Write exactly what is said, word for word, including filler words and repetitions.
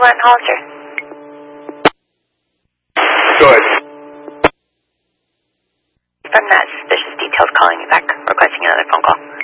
Latin Hollister. Go ahead. From that suspicious details calling you back, requesting another phone call.